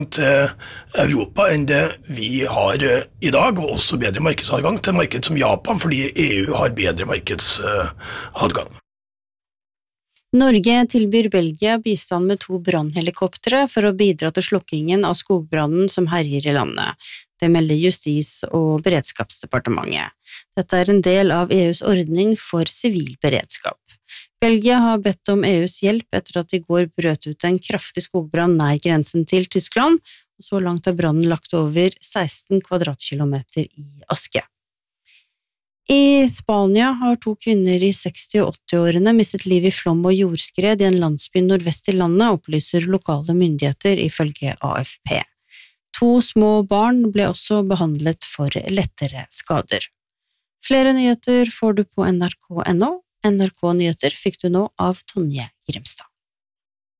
til Europa enn det vi har i dag, og også bedre markedsadgang til marked som Japan, fordi EU har bedre markedsadgang. Norge tilbyr Belgia bistand med 2 brannhelikoptre for å bidra til slukkingen av skogbrannen som herjer i landet. Det melder Justis- og beredskapsdepartementet. Dette er en del av EUs ordning for sivil beredskap. Belgia har bedt om EUs hjelp etter at i går brøt ut en kraftig skogbrann nær grensen til Tyskland, og så langt har brannen lagt over 16 kvadratkilometer i aske. I Spania har 2 kvinner i 60- og 80-årene mistet liv i flom og jordskred i en landsby nordvest i landet, opplyser lokale myndigheter ifølge AFP. 2 små barn ble også behandlet for lettere skader. Flere nyheter får du på nrk.no. NRK Nyheter fikk du nå av Tonje Grimstad.